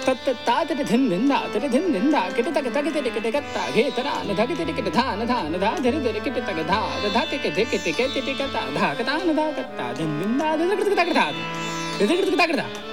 ತತ್ತ ಧಿನ್ ದಿಂದ ಧಿನ್ ಕಿಟ ತಗ ತಗತಿರಿ ಕಿಟ ಕತ್ತ ಘೇತರಾನ ಧಗತಿರಿ ಕಿಟ ಧಾನ ಧಾನ ಧಾ ಧರಿ ಧರಿ ಕಿಟ ತಗ ಧಾ ಧಾ ತಿಕೆ ಧಿಕೆ ತಿಕೆ ತಿಟಿ ಕತ ಧಾ ಕತಾನ ಧಾ ಕತ್ತ ಧಿನ್ ದಿಂದ ಧಿನ್ ಕಿಟ ತಗ ಧಾ ಧಿನ್ ಕಿಟ ತಗ ಧಾ